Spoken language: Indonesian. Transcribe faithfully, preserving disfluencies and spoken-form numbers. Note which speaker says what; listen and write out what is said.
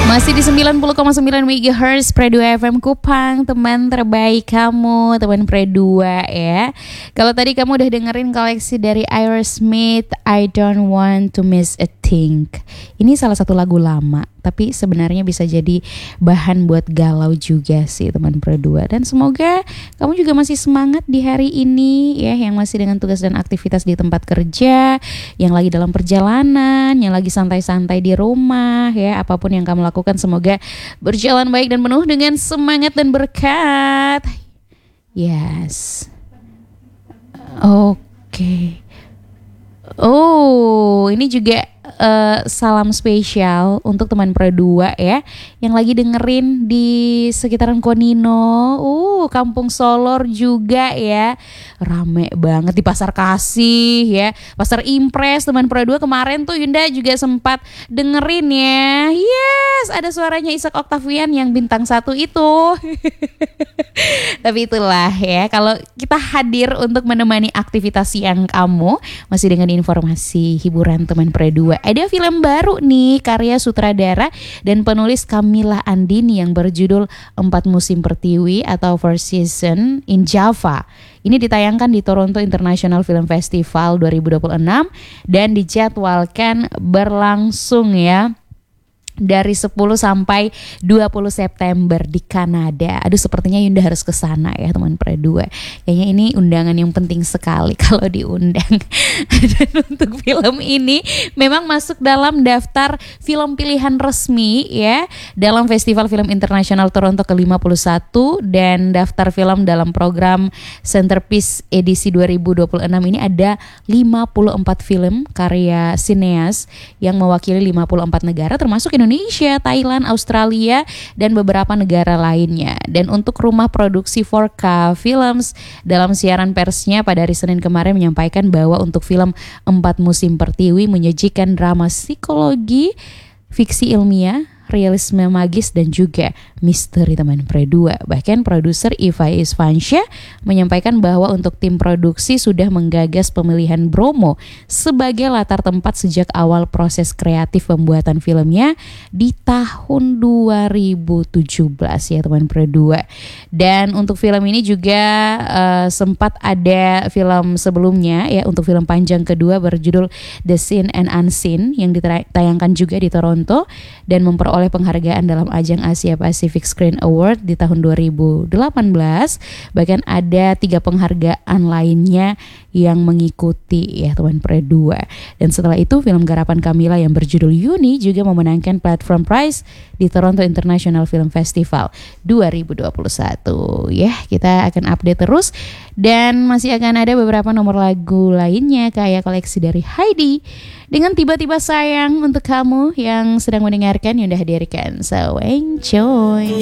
Speaker 1: Masih di sembilan puluh koma sembilan megahertz Pre dua F M Kupang, teman terbaik kamu, teman Pre dua ya. Kalau tadi kamu udah dengerin koleksi dari Aerosmith, I Don't Want to Miss a Thing. Ini salah satu lagu lama, tapi sebenarnya bisa jadi bahan buat galau juga sih teman Pre dua. Dan semoga kamu juga masih semangat di hari ini ya, yang masih dengan tugas dan aktivitas di tempat kerja, yang lagi dalam perjalanan, yang lagi santai-santai di rumah ya. Apapun yang kamu lakukan semoga berjalan baik dan penuh dengan semangat dan berkat. Yes. Oke. Okay. Oh, ini juga uh, salam spesial untuk teman Pre dua ya, yang lagi dengerin di sekitaran Konino, uh, Kampung Solor juga ya. Rame banget di Pasar Kasih ya, Pasar Impres. Teman Pre dua kemarin tuh Yunda juga sempat dengerin ya. Yes, ada suaranya Ishak Octavian yang bintang satu itu. Tapi itulah ya, kalau kita hadir untuk menemani aktivitas siang kamu masih dengan informasi hiburan teman Pre dua. Ada film baru nih karya sutradara dan penulis Camilla Andini yang berjudul Empat Musim Pertiwi atau Four Seasons in Java. Ini ditayangkan di Toronto International Film Festival dua ribu dua puluh enam dan dijadwalkan berlangsung ya dari sepuluh sampai dua puluh September di Kanada. Aduh, sepertinya Yunda harus ke sana ya teman Pre dua. Kayaknya ini undangan yang penting sekali kalau diundang. Dan untuk film ini memang masuk dalam daftar film pilihan resmi ya dalam Festival Film Internasional Toronto ke lima puluh satu, dan daftar film dalam program Centerpiece edisi dua ribu dua puluh enam ini ada lima puluh empat film karya sineas yang mewakili lima puluh empat negara termasuk Indonesia. Indonesia, Thailand, Australia, dan beberapa negara lainnya. Dan untuk rumah produksi four K Films dalam siaran persnya pada hari Senin kemarin menyampaikan bahwa untuk film Empat Musim Pertiwi menyajikan drama psikologi, fiksi ilmiah, realisme magis, dan juga misteri teman Pre dua. Bahkan produser Iva Isvansyah menyampaikan bahwa untuk tim produksi sudah menggagas pemilihan Bromo sebagai latar tempat sejak awal proses kreatif pembuatan filmnya di tahun dua ribu tujuh belas ya teman Pre dua. Dan untuk film ini juga uh, sempat ada film sebelumnya ya, untuk film panjang kedua berjudul The Seen and Unseen yang ditayangkan juga di Toronto dan memperoleh oleh penghargaan dalam ajang Asia Pacific Screen Award di tahun dua ribu delapan belas. Bahkan ada tiga penghargaan lainnya yang mengikuti ya teman Pre dua. Dan setelah itu film garapan Camilla yang berjudul Yuni juga memenangkan Platform Prize di Toronto International Film Festival dua ribu dua puluh satu. Ya, kita akan update terus dan masih akan ada beberapa nomor lagu lainnya kayak koleksi dari Heidi dengan Tiba-Tiba Sayang untuk kamu yang sedang mendengarkan Yunda hadirkan. So enjoy.